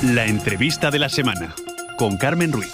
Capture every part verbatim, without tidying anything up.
La entrevista de la semana con Carmen Ruiz.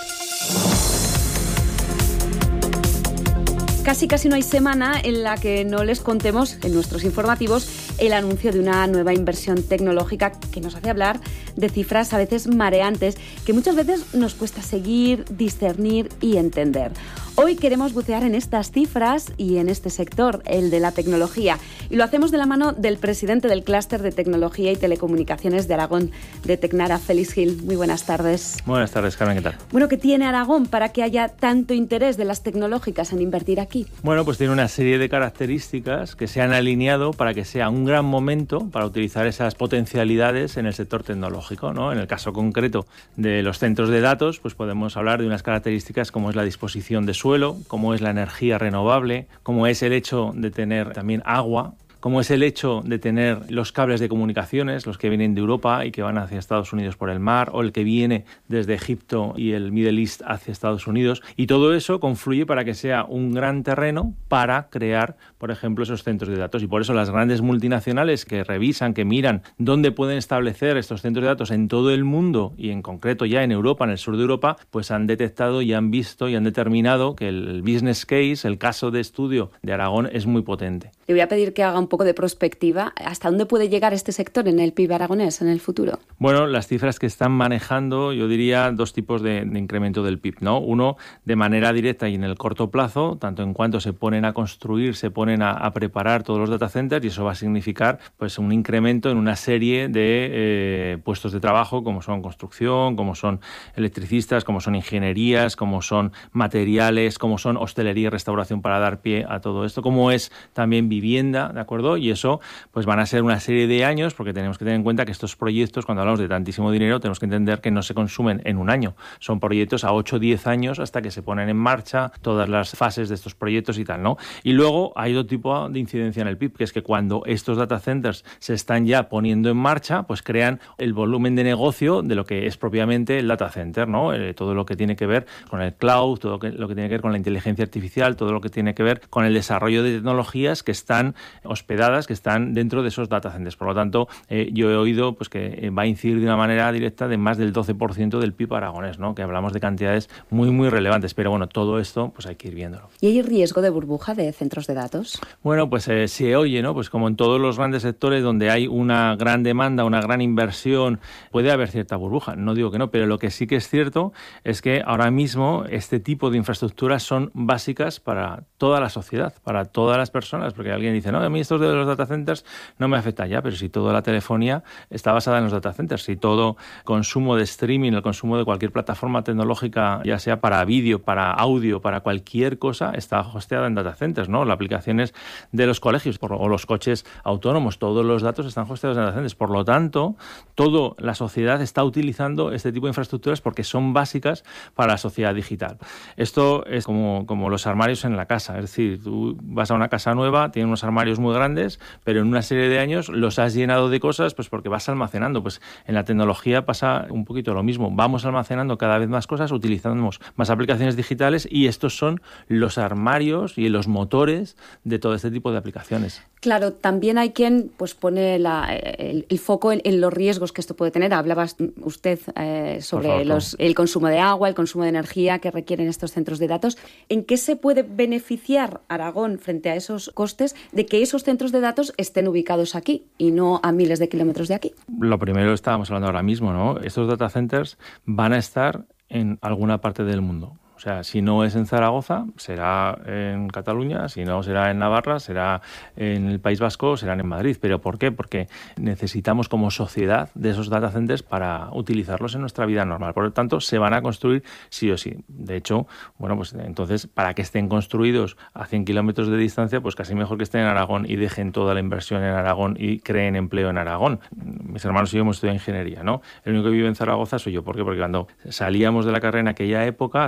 Casi casi no hay semana en la que no les contemos en nuestros informativos el anuncio de una nueva inversión tecnológica que nos hace hablar de cifras a veces mareantes que muchas veces nos cuesta seguir, discernir y entender. Hoy queremos bucear en estas cifras y en este sector, el de la tecnología, y lo hacemos de la mano del presidente del Clúster de Tecnología y Telecomunicaciones de Aragón, de Tecnara, Félix Gil. Muy buenas tardes. Buenas tardes, Carmen, ¿qué tal? Bueno, ¿qué tiene Aragón para que haya tanto interés de las tecnológicas en invertir aquí? Bueno, pues tiene una serie de características que se han alineado para que sea un gran momento para utilizar esas potencialidades en el sector tecnológico, ¿no? En el caso concreto de los centros de datos, pues podemos hablar de unas características como es la disposición de suelo, como es la energía renovable, como es el hecho de tener también agua, como es el hecho de tener los cables de comunicaciones, los que vienen de Europa y que van hacia Estados Unidos por el mar, o el que viene desde Egipto y el Middle East hacia Estados Unidos. Y todo eso confluye para que sea un gran terreno para crear, por ejemplo, esos centros de datos. Y por eso las grandes multinacionales que revisan, que miran dónde pueden establecer estos centros de datos en todo el mundo y en concreto ya en Europa, en el sur de Europa, pues han detectado y han visto y han determinado que el business case, el caso de estudio de Aragón es muy potente. Le voy a pedir que haga un poco de prospectiva. ¿Hasta dónde puede llegar este sector en el P I B aragonés en el futuro? Bueno, las cifras que están manejando, yo diría dos tipos de, de incremento del P I B, ¿no? Uno, de manera directa y en el corto plazo, tanto en cuanto se ponen a construir, se ponen a, a preparar todos los data centers, y eso va a significar pues un incremento en una serie de eh, puestos de trabajo, como son construcción, como son electricistas, como son ingenierías, como son materiales, como son hostelería y restauración para dar pie a todo esto, como es también vivienda, ¿de acuerdo? Y eso pues van a ser una serie de años, porque tenemos que tener en cuenta que estos proyectos, cuando hablamos de tantísimo dinero, tenemos que entender que no se consumen en un año. Son proyectos a ocho o diez años hasta que se ponen en marcha todas las fases de estos proyectos y tal, ¿no? Y luego hay otro tipo de incidencia en el P I B, que es que cuando estos data centers se están ya poniendo en marcha, pues crean el volumen de negocio de lo que es propiamente el data center, ¿no? Eh, todo lo que tiene que ver con el cloud, todo lo que, lo que tiene que ver con la inteligencia artificial, todo lo que tiene que ver con el desarrollo de tecnologías que están hospedadas, que están dentro de esos data centers. Por lo tanto, eh, yo he oído pues que va a incidir de una manera directa de más del doce por ciento del P I B aragonés, ¿no? Que hablamos de cantidades muy, muy relevantes. Pero bueno, todo esto pues hay que ir viéndolo. ¿Y hay riesgo de burbuja de centros de datos? Bueno, pues eh, se oye, ¿no? Pues como en todos los grandes sectores donde hay una gran demanda, una gran inversión, puede haber cierta burbuja. No digo que no, pero lo que sí que es cierto es que ahora mismo este tipo de infraestructuras son básicas para toda la sociedad, para todas las personas, porque alguien dice, no, a mí estos de los data centers no me afecta ya, pero si toda la telefonía está basada en los data centers, si todo consumo de streaming, el consumo de cualquier plataforma tecnológica, ya sea para vídeo, para audio, para cualquier cosa, está hosteada en data centers, ¿no? Las aplicaciones de los colegios o los coches autónomos, todos los datos están hosteados en data centers. Por lo tanto, toda la sociedad está utilizando este tipo de infraestructuras porque son básicas para la sociedad digital. Esto es como, como los armarios en la casa, es decir, tú vas a una casa nueva, tiene unos armarios muy grandes, pero en una serie de años los has llenado de cosas pues porque vas almacenando. Pues en la tecnología pasa un poquito lo mismo. Vamos almacenando cada vez más cosas, utilizamos más aplicaciones digitales, y estos son los armarios y los motores de todo este tipo de aplicaciones. Claro, también hay quien pues pone la, el, el foco en, en los riesgos que esto puede tener. Hablaba usted eh, sobre los, el consumo de agua, el consumo de energía que requieren estos centros de datos. ¿En qué se puede beneficiar Aragón frente a esos costes de que esos centros de datos estén ubicados aquí y no a miles de kilómetros de aquí? Lo primero estábamos hablando ahora mismo, ¿no? Estos data centers van a estar en alguna parte del mundo. O sea, si no es en Zaragoza, será en Cataluña, si no será en Navarra, será en el País Vasco, serán en Madrid. ¿Pero por qué? Porque necesitamos como sociedad de esos data centers para utilizarlos en nuestra vida normal. Por lo tanto, se van a construir sí o sí. De hecho, bueno, pues entonces, para que estén construidos a cien kilómetros de distancia, pues casi mejor que estén en Aragón y dejen toda la inversión en Aragón y creen empleo en Aragón. Mis hermanos y yo hemos estudiado ingeniería, ¿no? El único que vive en Zaragoza soy yo. ¿Por qué? Porque cuando salíamos de la carrera en aquella época, hace unos cuantos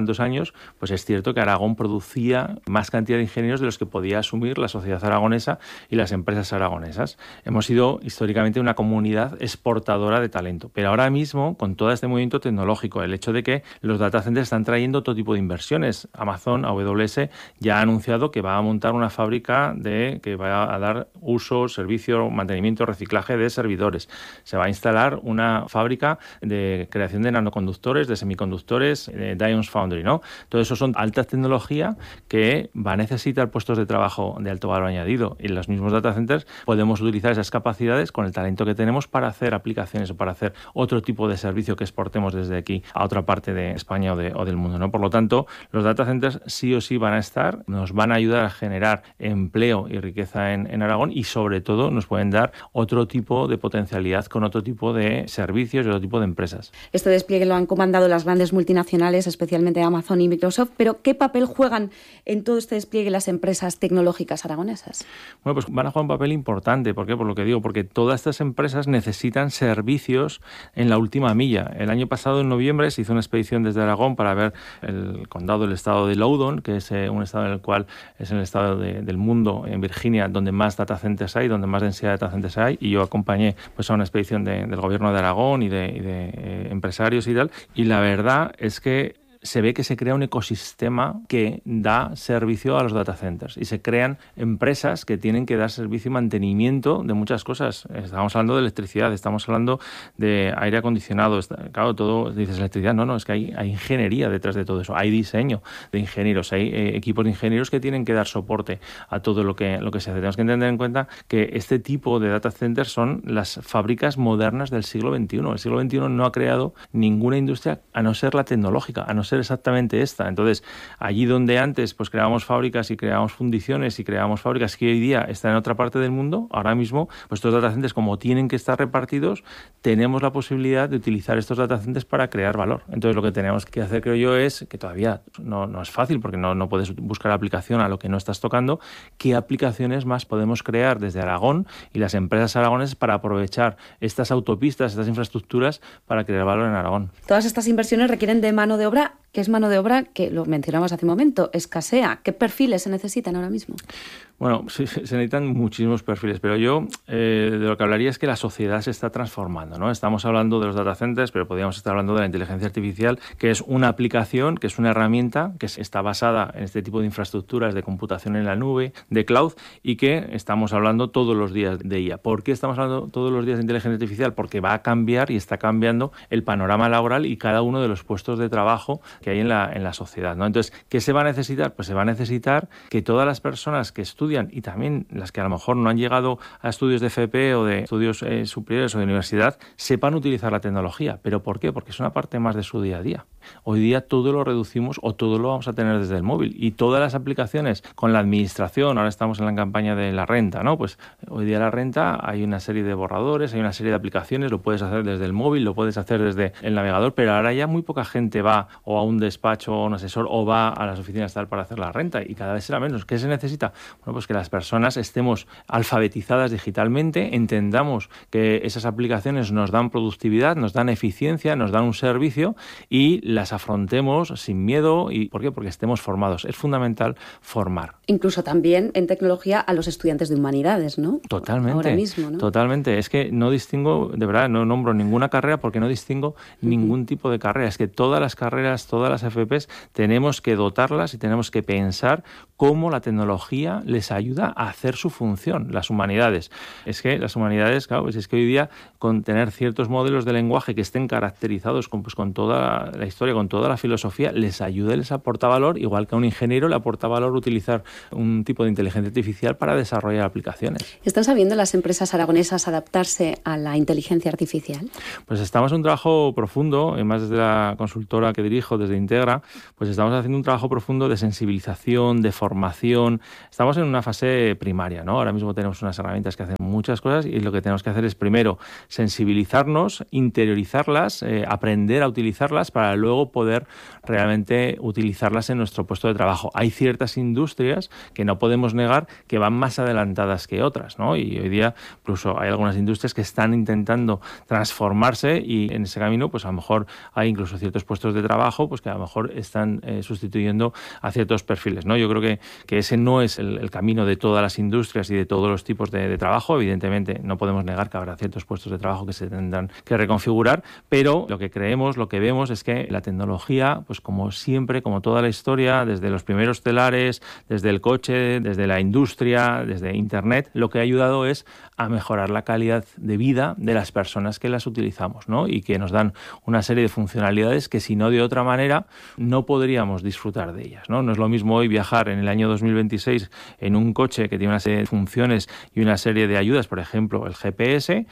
cuantos años, pues es cierto que Aragón producía más cantidad de ingenieros de los que podía asumir la sociedad aragonesa y las empresas aragonesas. Hemos sido históricamente una comunidad exportadora de talento, pero ahora mismo, con todo este movimiento tecnológico, el hecho de que los data centers están trayendo todo tipo de inversiones. Amazon, A W S, ya ha anunciado que va a montar una fábrica de que va a dar uso, servicio, mantenimiento, reciclaje de servidores. Se va a instalar una fábrica de creación de nanoconductores, de semiconductores, de Dion's Foundry, ¿no? Todo eso son alta tecnología que va a necesitar puestos de trabajo de alto valor añadido. Y en los mismos data centers podemos utilizar esas capacidades con el talento que tenemos para hacer aplicaciones o para hacer otro tipo de servicio que exportemos desde aquí a otra parte de España o, de, o del mundo, ¿no? Por lo tanto, los data centers sí o sí van a estar, nos van a ayudar a generar empleo y riqueza en, en Aragón y sobre todo nos pueden dar otro tipo de potencialidad con otro tipo de servicios y otro tipo de empresas. Este despliegue lo han comandado las grandes multinacionales, especialmente Amazon y Microsoft, pero ¿qué papel juegan en todo este despliegue las empresas tecnológicas aragonesas? Bueno, pues van a jugar un papel importante. ¿Por qué? Por lo que digo, porque todas estas empresas necesitan servicios en la última milla. El año pasado, en noviembre, se hizo una expedición desde Aragón para ver el condado, el estado de Loudoun, que es eh, un estado en el cual es el estado de, del mundo, en Virginia, donde más data centers hay, donde más densidad de data centers hay, y yo acompañé pues, a una expedición de, del gobierno de Aragón y de, y de eh, empresarios y tal, y la verdad es que se ve que se crea un ecosistema que da servicio a los data centers y se crean empresas que tienen que dar servicio y mantenimiento de muchas cosas. Estamos hablando de electricidad, estamos hablando de aire acondicionado, claro, todo, dices electricidad, no, no, es que hay, hay ingeniería detrás de todo eso, hay diseño de ingenieros, hay eh, equipos de ingenieros que tienen que dar soporte a todo lo que, lo que se hace. Tenemos que tener en cuenta que este tipo de data centers son las fábricas modernas del siglo veintiuno. El siglo veintiuno no ha creado ninguna industria a no ser la tecnológica, a no ser exactamente esta. Entonces, allí donde antes pues creábamos fábricas y creábamos fundiciones y creábamos fábricas que hoy día están en otra parte del mundo, ahora mismo, pues estos data centers, como tienen que estar repartidos, tenemos la posibilidad de utilizar estos data centers para crear valor. Entonces, lo que tenemos que hacer, creo yo, es que todavía no, no es fácil, porque no, no puedes buscar aplicación a lo que no estás tocando, qué aplicaciones más podemos crear desde Aragón y las empresas aragonesas para aprovechar estas autopistas, estas infraestructuras para crear valor en Aragón. Todas estas inversiones requieren de mano de obra, que es mano de obra que, lo mencionamos hace un momento, escasea. ¿Qué perfiles se necesitan ahora mismo? Bueno, sí, se necesitan muchísimos perfiles, pero yo eh, de lo que hablaría es que la sociedad se está transformando, ¿no? Estamos hablando de los data centers, pero podríamos estar hablando de la inteligencia artificial, que es una aplicación, que es una herramienta que está basada en este tipo de infraestructuras de computación en la nube, de cloud, y que estamos hablando todos los días de ella. ¿Por qué estamos hablando todos los días de inteligencia artificial? Porque va a cambiar y está cambiando el panorama laboral y cada uno de los puestos de trabajo que hay en la, en la sociedad, ¿no? Entonces, ¿qué se va a necesitar? Pues se va a necesitar que todas las personas que estudian y también las que a lo mejor no han llegado a estudios de F P o de estudios eh, superiores o de universidad sepan utilizar la tecnología. ¿Pero por qué? Porque es una parte más de su día a día. Hoy día todo lo reducimos o todo lo vamos a tener desde el móvil y todas las aplicaciones con la administración, ahora estamos en la campaña de la renta, ¿no? Pues hoy día la renta hay una serie de borradores, hay una serie de aplicaciones, lo puedes hacer desde el móvil, lo puedes hacer desde el navegador, pero ahora ya muy poca gente va o a un despacho o a un asesor o va a las oficinas tal para hacer la renta y cada vez será menos. ¿Qué se necesita? Bueno, pues que las personas estemos alfabetizadas digitalmente, entendamos que esas aplicaciones nos dan productividad, nos dan eficiencia, nos dan un servicio y las afrontemos sin miedo. ¿Y por qué? Porque estemos formados. Es fundamental formar. Incluso también en tecnología a los estudiantes de humanidades, ¿no? Totalmente. Ahora mismo, ¿no? Totalmente. Es que no distingo, de verdad, no nombro ninguna carrera porque no distingo uh-huh. ningún tipo de carrera. Es que todas las carreras, todas las F Pes, tenemos que dotarlas y tenemos que pensar cómo la tecnología les ayuda a hacer su función. Las humanidades. Es que las humanidades, claro, pues es que hoy día con tener ciertos modelos de lenguaje que estén caracterizados con, pues, con toda la historia, con toda la filosofía, les ayuda y les aporta valor, igual que a un ingeniero le aporta valor utilizar un tipo de inteligencia artificial para desarrollar aplicaciones. ¿Están sabiendo las empresas aragonesas adaptarse a la inteligencia artificial? Pues estamos en un trabajo profundo, y más desde la consultora que dirijo, desde Integra, pues estamos haciendo un trabajo profundo de sensibilización, de formación. Estamos en una fase primaria, ¿no? Ahora mismo tenemos unas herramientas que hacen muchas cosas y lo que tenemos que hacer es primero sensibilizarnos, interiorizarlas, eh, aprender a utilizarlas para luego poder realmente utilizarlas en nuestro puesto de trabajo. Hay ciertas industrias que no podemos negar que van más adelantadas que otras, ¿no? Y hoy día incluso hay algunas industrias que están intentando transformarse y en ese camino pues a lo mejor hay incluso ciertos puestos de trabajo pues pues que a lo mejor están eh, sustituyendo a ciertos perfiles, ¿no? Yo creo que, que ese no es el, el camino de todas las industrias y de todos los tipos de, de trabajo. Evidentemente, no podemos negar que habrá ciertos puestos de trabajo que se tendrán que reconfigurar, pero lo que creemos, lo que vemos es que la tecnología, pues como siempre, como toda la historia, desde los primeros telares, desde el coche, desde la industria, desde Internet, lo que ha ayudado es a mejorar la calidad de vida de las personas que las utilizamos, ¿no? Y que nos dan una serie de funcionalidades que, si no de otra manera, no podríamos disfrutar de ellas, ¿no? No es lo mismo hoy viajar en el año dos mil veintiséis en un coche que tiene una serie de funciones y una serie de ayudas, por ejemplo, el G P S,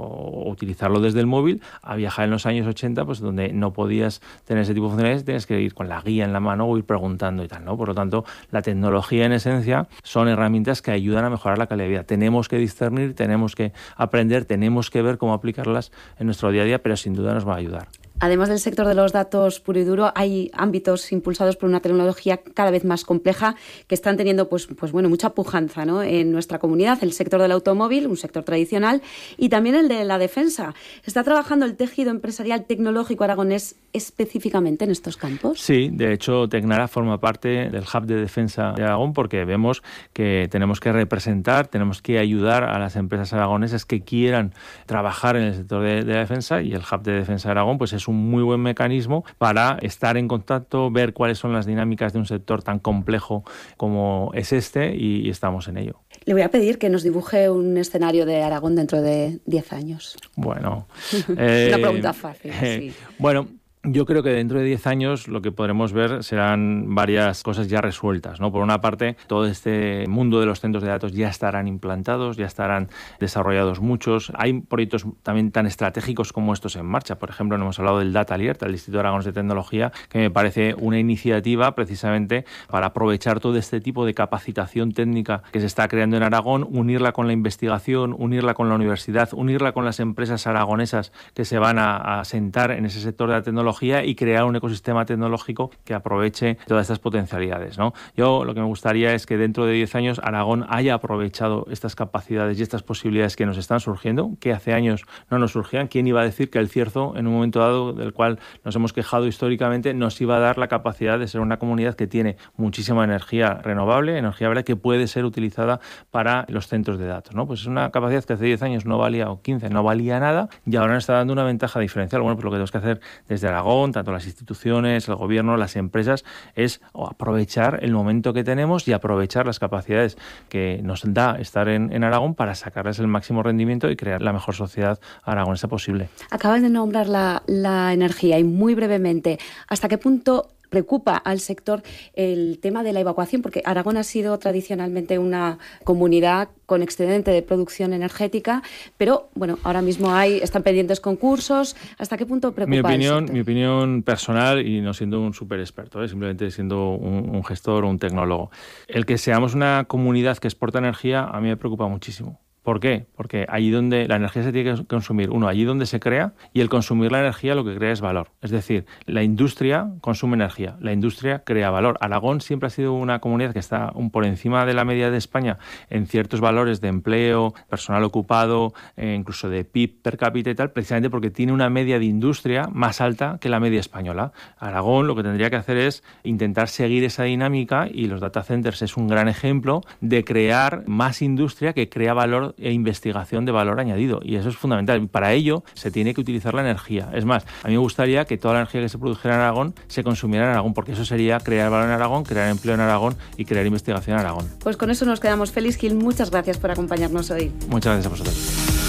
o utilizarlo desde el móvil, a viajar en los años ochenta, pues donde no podías tener ese tipo de funcionalidades, tenías que ir con la guía en la mano o ir preguntando y tal, ¿no? Por lo tanto, la tecnología en esencia son herramientas que ayudan a mejorar la calidad de vida. Tenemos que discernir, tenemos que aprender, tenemos que ver cómo aplicarlas en nuestro día a día, pero sin duda nos va a ayudar. Además del sector de los datos puro y duro, hay ámbitos impulsados por una tecnología cada vez más compleja que están teniendo pues, pues bueno, mucha pujanza, ¿no?, en nuestra comunidad. El sector del automóvil, un sector tradicional, y también el de la defensa. ¿Está trabajando el tejido empresarial tecnológico aragonés específicamente en estos campos? Sí, de hecho, Tecnara forma parte del Hub de Defensa de Aragón, porque vemos que tenemos que representar, tenemos que ayudar a las empresas aragonesas que quieran trabajar en el sector de, de la defensa, y el Hub de Defensa de Aragón pues es un muy buen mecanismo para estar en contacto, ver cuáles son las dinámicas de un sector tan complejo como es este, y, y estamos en ello. Le voy a pedir que nos dibuje un escenario de Aragón dentro de diez años. Bueno. eh, Una pregunta fácil, eh, sí. Bueno, yo creo que dentro de diez años lo que podremos ver serán varias cosas ya resueltas, ¿no? Por una parte, todo este mundo de los centros de datos ya estarán implantados, ya estarán desarrollados muchos. Hay proyectos también tan estratégicos como estos en marcha. Por ejemplo, no hemos hablado del Data Alert, del Instituto Aragonés de Tecnología, que me parece una iniciativa precisamente para aprovechar todo este tipo de capacitación técnica que se está creando en Aragón, unirla con la investigación, unirla con la universidad, unirla con las empresas aragonesas que se van a, a sentar en ese sector de la tecnología, y crear un ecosistema tecnológico que aproveche todas estas potencialidades, ¿no? Yo lo que me gustaría es que dentro de diez años Aragón haya aprovechado estas capacidades y estas posibilidades que nos están surgiendo, que hace años no nos surgían. ¿Quién iba a decir que el Cierzo, en un momento dado, del cual nos hemos quejado históricamente, nos iba a dar la capacidad de ser una comunidad que tiene muchísima energía renovable, energía verde, que puede ser utilizada para los centros de datos, ¿no? Pues es una capacidad que hace diez años no valía, o quince, no valía nada, y ahora nos está dando una ventaja diferencial. Bueno, pues lo que tenemos que hacer desde Aragón, tanto las instituciones, el gobierno, las empresas, es aprovechar el momento que tenemos y aprovechar las capacidades que nos da estar en, en Aragón para sacarles el máximo rendimiento y crear la mejor sociedad aragonesa posible. Acabas de nombrar la, la energía, y muy brevemente, ¿hasta qué punto preocupa al sector el tema de la evacuación? Porque Aragón ha sido tradicionalmente una comunidad con excedente de producción energética, pero bueno, ahora mismo hay, están pendientes concursos. ¿Hasta qué punto preocupa mi opinión, el sector? Mi opinión personal, y no siendo un súper experto, ¿eh? simplemente siendo un, un gestor o un tecnólogo, el que seamos una comunidad que exporta energía a mí me preocupa muchísimo. ¿Por qué? Porque allí donde la energía se tiene que consumir, uno, allí donde se crea, y el consumir la energía lo que crea es valor. Es decir, la industria consume energía, la industria crea valor. Aragón siempre ha sido una comunidad que está un por encima de la media de España en ciertos valores de empleo, personal ocupado, eh, incluso de P I B per cápita y tal, precisamente porque tiene una media de industria más alta que la media española. Aragón lo que tendría que hacer es intentar seguir esa dinámica, y los data centers es un gran ejemplo de crear más industria que crea valor e investigación de valor añadido, y eso es fundamental. Para ello se tiene que utilizar la energía. Es más, a mí me gustaría que toda la energía que se produjera en Aragón se consumiera en Aragón, porque eso sería crear valor en Aragón, crear empleo en Aragón y crear investigación en Aragón. Pues con eso nos quedamos. Félix Gil, muchas gracias por acompañarnos hoy. Muchas gracias a vosotros.